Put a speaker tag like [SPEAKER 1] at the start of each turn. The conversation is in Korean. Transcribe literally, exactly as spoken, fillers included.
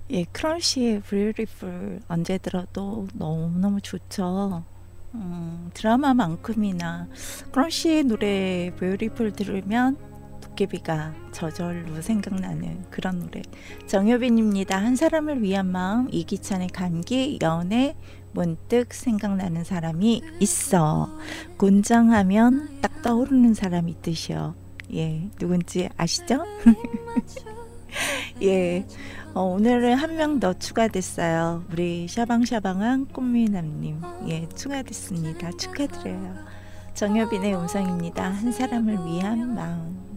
[SPEAKER 1] 예, 크러쉬의 Beautiful 언제 들어도 너무너무 좋죠. 음, 드라마만큼이나 크러쉬의 노래 Beautiful 들으면 도깨비가 저절로 생각나는 그런 노래. 정효빈입니다. 한 사람을 위한 마음, 이기찬의 감기, 연애, 문득 생각나는 사람이 있어. 곤장하면 딱 떠오르는 사람이 있듯이요. 예, 누군지 아시죠? 예, 어, 오늘은 한 명 더 추가됐어요. 우리 샤방샤방한 꽃미남님. 예, 추가됐습니다. 축하드려요. 정효빈의 음성입니다. 한 사람을 위한 마음.